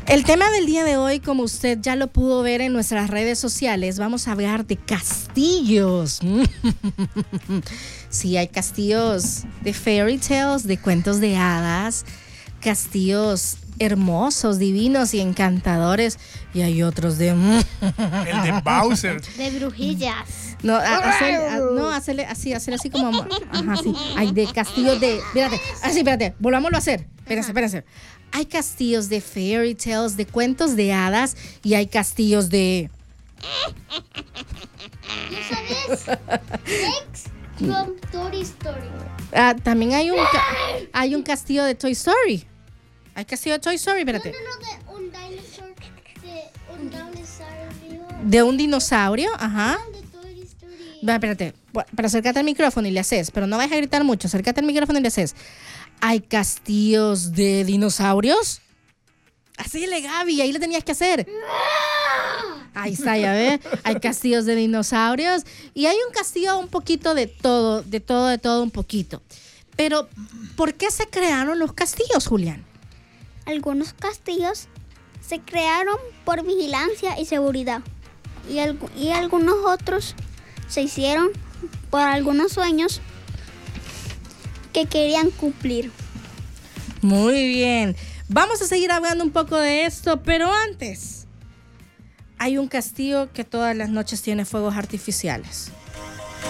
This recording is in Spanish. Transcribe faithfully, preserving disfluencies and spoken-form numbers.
El tema del día de hoy, como usted ya lo pudo ver en nuestras redes sociales, vamos a hablar de castillos. Sí, hay castillos de fairy tales, de cuentos de hadas, castillos hermosos, divinos y encantadores, y hay otros de... El de Bowser. De brujillas. No, a, hacer, a, no, hacerle así, hacerle así como... Ajá, así. Hay de castillos de... Espérate, así, espérate, volvámoslo a hacer. Espérense, espérense. Hay castillos de fairy tales, de cuentos de hadas, y hay castillos de... ¿No sabes? Next from Toy Story. Ah, también hay un, ca- hay un castillo de Toy Story. Hay castillo de Toy Story, espérate. No, no, no, de un dinosaur, de un dinosaurio. De un dinosaurio, ajá. De Toy Story. Va, espérate, para acércate al micrófono y le haces, pero no vayas a gritar mucho, acércate al micrófono y le haces. ¿Hay castillos de dinosaurios? Asíle, Gaby, ahí le tenías que hacer. Ahí está, ya ve. Hay castillos de dinosaurios y hay un castillo un poquito de todo, de todo, de todo un poquito. Pero, ¿por qué se crearon los castillos, Julián? Algunos castillos se crearon por vigilancia y seguridad. Y, al- y algunos otros se hicieron por algunos sueños que querían cumplir. Muy bien. Vamos a seguir hablando un poco de esto, pero antes, hay un castillo que todas las noches tiene fuegos artificiales.